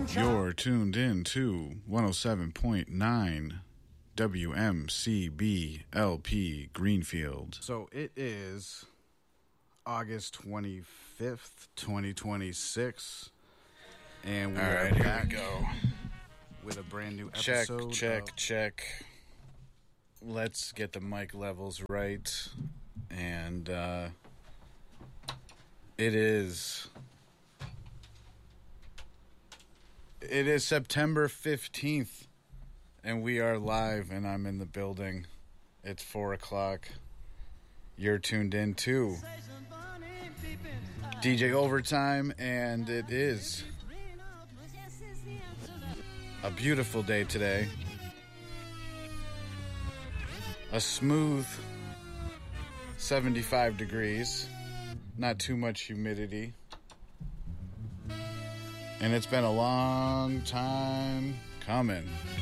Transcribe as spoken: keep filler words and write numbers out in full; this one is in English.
You're tuned in to one oh seven point nine W M C B L P Greenfield. So it is August twenty-fifth, twenty twenty-six, and we All are right, here back we go. with a brand new Check, episode. check, of- check. Let's get the mic levels right. And uh, it is... It is September fifteenth, and we are live, and I'm in the building. It's four o'clock. You're tuned in to D J Overtime, and it is a beautiful day today. A smooth seventy-five degrees. Not too much humidity. And it's been a long time coming.